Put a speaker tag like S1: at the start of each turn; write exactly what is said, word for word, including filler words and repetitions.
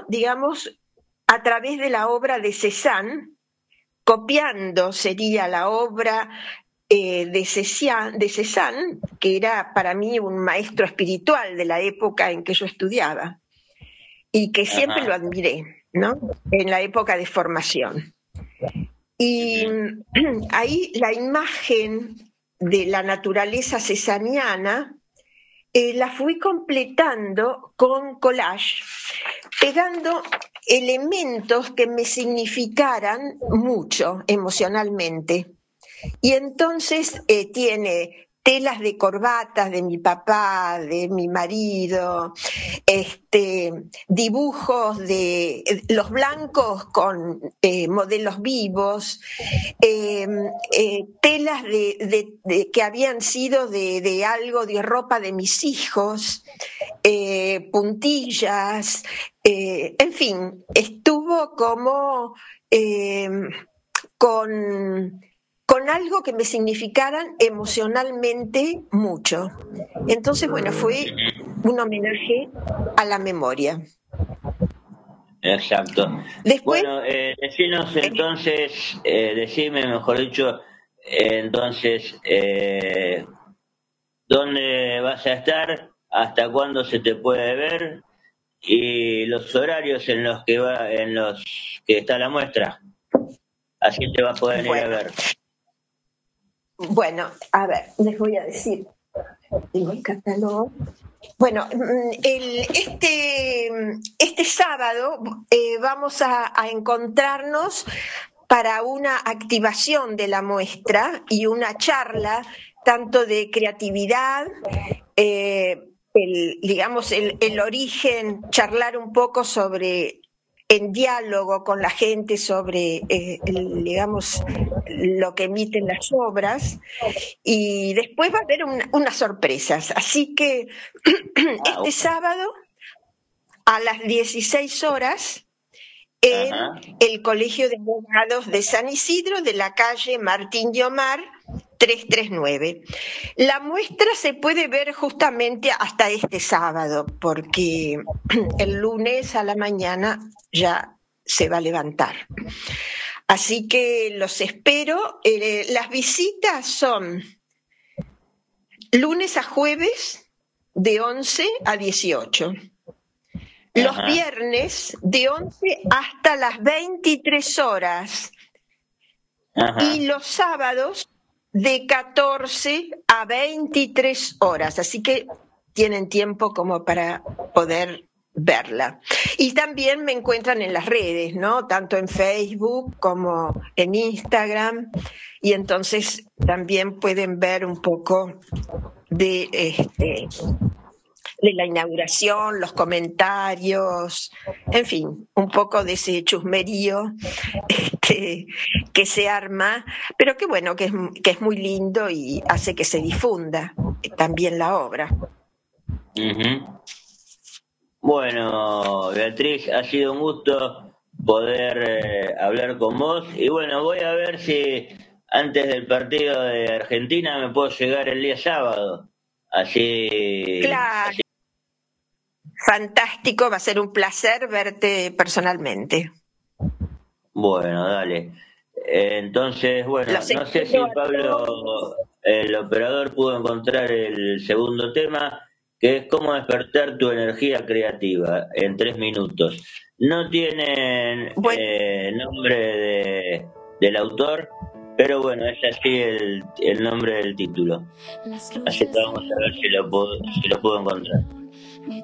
S1: digamos, a través de la obra de Cézanne, copiando sería la obra eh, de, Cézanne, de Cézanne, que era para mí un maestro espiritual de la época en que yo estudiaba y que siempre
S2: Ajá.
S1: lo admiré, ¿no? En la época de formación. Y uh-huh. ahí la imagen de la naturaleza cezaniana eh, la fui completando con collage, pegando elementos que me significaran mucho emocionalmente. Y entonces eh, tiene telas de corbatas de mi papá, de mi marido, este, dibujos de los blancos con eh, modelos vivos, eh, eh, telas de, de, de, que habían sido de, de algo de ropa de mis hijos, eh, puntillas, eh, en fin, estuvo como eh, con... con algo que me significaran emocionalmente mucho. Entonces, bueno, fue un homenaje a la memoria.
S2: Exacto.
S1: Después,
S2: bueno, eh, decinos entonces, eh, decime, mejor dicho, eh, entonces, eh, ¿dónde vas a estar? ¿Hasta cuándo se te puede ver? Y los horarios en los que va, en los que está la muestra. Así te va a poder
S1: bueno,
S2: ir a ver.
S1: Bueno, a ver, les voy a decir. Tengo el catálogo. Bueno, el, este, este sábado eh, vamos a, a encontrarnos para una activación de la muestra y una charla tanto de creatividad, eh, el, digamos, el, el origen, charlar un poco sobre, en diálogo con la gente sobre, eh, el, digamos, lo que emiten las obras, y después va a haber un, unas sorpresas. Así que este sábado a las dieciséis horas en Ajá. el Colegio de Abogados de San Isidro, de la calle Martín de Omar, trescientos treinta y nueve. La muestra se puede ver justamente hasta este sábado, porque el lunes a la mañana ya se va a levantar. Así que los espero. Eh, las visitas son lunes a jueves de once a dieciocho. Los Ajá. viernes de once hasta las veintitrés horas. Ajá. Y los sábados de catorce a veintitrés horas. Así que tienen tiempo como para poder verla. Y también me encuentran en las redes, ¿no? Tanto en Facebook como en Instagram. Y entonces también pueden ver un poco de este de la inauguración, los comentarios, en fin, un poco de ese chusmerío que, que se arma, pero que bueno, que es, que es muy lindo y hace que se difunda también la obra.
S2: Uh-huh. Bueno, Beatriz, ha sido un gusto poder eh, hablar con vos, y bueno, voy a ver si antes del partido de Argentina me puedo llegar el día sábado, así...
S1: Claro.
S2: así...
S1: Fantástico, va a ser un placer verte personalmente.
S2: Bueno, dale. Entonces, bueno, no sé si Pablo, el operador, pudo encontrar el segundo tema, que es cómo despertar tu energía creativa en tres minutos. No tienen bueno. eh, nombre de, del autor, pero bueno, es así el, el nombre del título. Así que vamos a ver si lo puedo, si lo puedo encontrar.